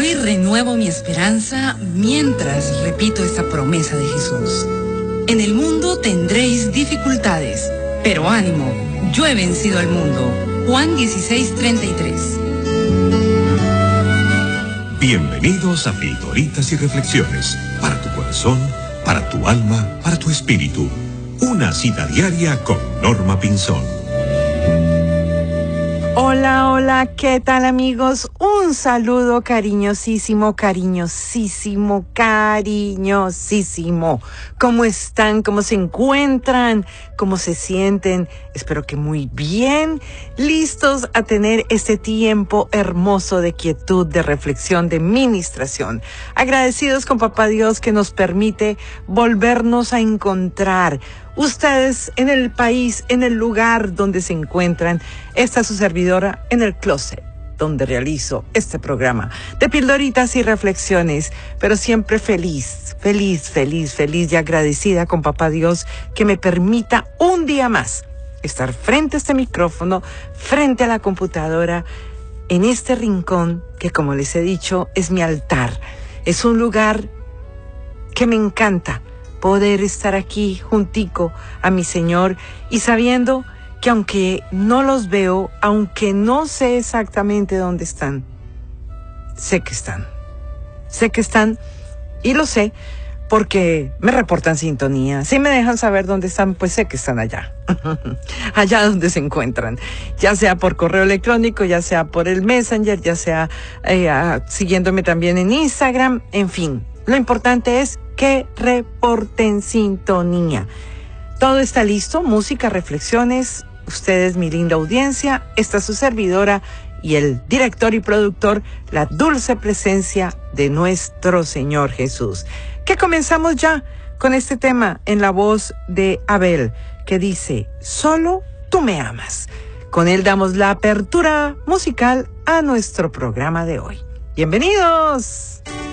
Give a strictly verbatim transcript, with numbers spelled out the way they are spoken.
Hoy renuevo mi esperanza mientras repito esta promesa de Jesús. En el mundo tendréis dificultades, pero ánimo, yo he vencido al mundo. Juan dieciséis, treinta y tres. Bienvenidos a Pildoritas y Reflexiones, para tu corazón, para tu alma, para tu espíritu. Una cita diaria con Norma Pinzón. Hola, hola, ¿qué tal, amigos? Un saludo cariñosísimo, cariñosísimo, cariñosísimo. ¿Cómo están? ¿Cómo se encuentran? ¿Cómo se sienten? Espero que muy bien. Listos a tener este tiempo hermoso de quietud, de reflexión, de ministración. Agradecidos con Papá Dios que nos permite volvernos a encontrar. Ustedes en el país, en el lugar donde se encuentran, está su servidora en el closet, donde realizo este programa de pildoritas y reflexiones, pero siempre feliz, feliz, feliz, feliz y agradecida con Papá Dios que me permita un día más estar frente a este micrófono, frente a la computadora, en este rincón que, como les he dicho, es mi altar. Es un lugar que me encanta poder estar aquí juntico a mi Señor y sabiendo que aunque no los veo, aunque no sé exactamente dónde están, sé que están. Sé que están y lo sé porque me reportan sintonía. Si me dejan saber dónde están, pues sé que están allá. Allá donde se encuentran. Ya sea por correo electrónico, ya sea por el Messenger, ya sea eh, uh, siguiéndome también en Instagram, en fin. Lo importante es que reporten sintonía. Todo está listo, música, reflexiones. Ustedes, mi linda audiencia, esta es su servidora y el director y productor, la dulce presencia de nuestro Señor Jesús. Que comenzamos ya con este tema en la voz de Abel, que dice, solo tú me amas. Con él damos la apertura musical a nuestro programa de hoy. ¡Bienvenidos!